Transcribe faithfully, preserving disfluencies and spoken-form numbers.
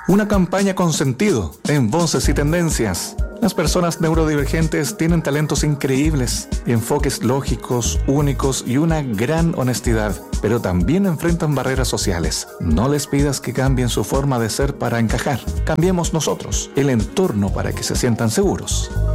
Una campaña con sentido, en Voces y Tendencias. Las personas neurodivergentes tienen talentos increíbles, enfoques lógicos, únicos y una gran honestidad, pero también enfrentan barreras sociales. No les pidas que cambien su forma de ser para encajar. Cambiemos nosotros, el entorno para que se sientan seguros.